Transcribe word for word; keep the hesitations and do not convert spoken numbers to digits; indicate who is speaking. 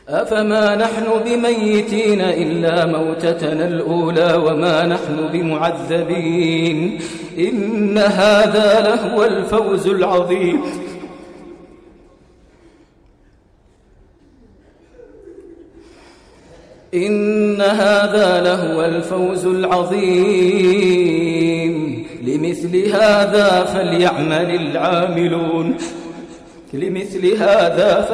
Speaker 1: أفما نحن بميتين إلا موتتنا الأولى وما نحن بمعذبين إن هذا لهو الفوز العظيم إن هذا لهو الفوز العظيم لمثل هذا فليعمل العاملون لمثل هذا